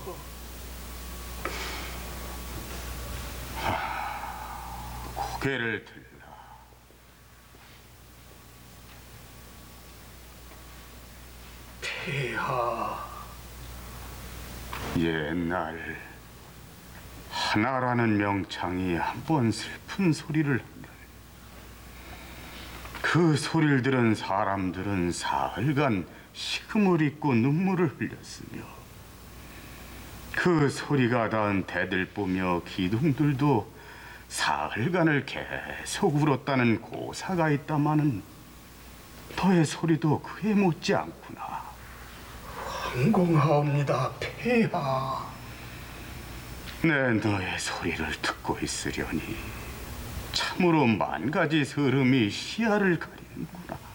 고개를 들라. 폐하. 옛날 하나라는 명창이 한 번 슬픈 소리를 하면 그 소리를 들은 사람들은 사흘간 식음을 잊고 눈물을 흘렸으며 그 소리가 닿은 대들보며 기둥들도 사흘간을 계속 울었다는 고사가 있다마는 너의 소리도 그에 못지 않구나. 황공하옵니다, 폐하. 내 너의 소리를 듣고 있으려니 참으로 만 가지 서름이 시야를 가리는구나.